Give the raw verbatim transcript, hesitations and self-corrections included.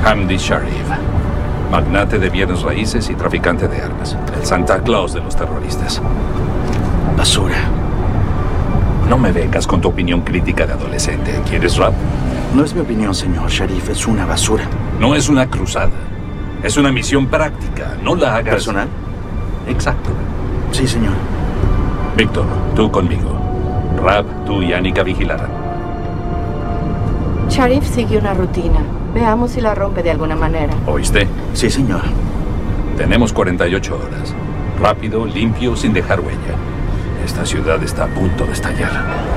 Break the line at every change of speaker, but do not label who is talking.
Hamdi Sharif, magnate de bienes raíces y traficante de armas. El Santa Claus de los terroristas.
Basura.
No me vengas con tu opinión crítica de adolescente. ¿Quieres rap?
No es mi opinión, señor Sharif. Es una basura.
No es una cruzada. Es una misión práctica. No la hagas...
¿Personal?
Exacto.
Sí, señor.
Víctor, tú conmigo. Rap, tú y Anika vigilarán.
Sharif sigue una rutina. Veamos si la rompe de alguna manera.
¿Oíste?
Sí, señor.
Tenemos cuarenta y ocho horas. Rápido, limpio, sin dejar huella. Esta ciudad está a punto de estallar.